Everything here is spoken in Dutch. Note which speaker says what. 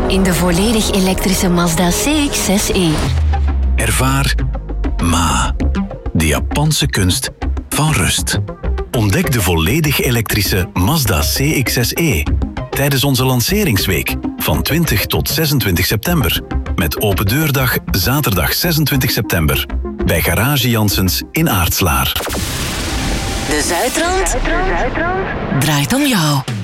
Speaker 1: in de volledig elektrische Mazda CX-6e.
Speaker 2: Ervaar Ma, de Japanse kunst van rust. Ontdek de volledig elektrische Mazda CX-6e tijdens onze lanceringsweek van 20 tot 26 september. Met open deurdag zaterdag 26 september bij Garage Janssens in Aartslaar.
Speaker 1: De Zuidrand draait om jou.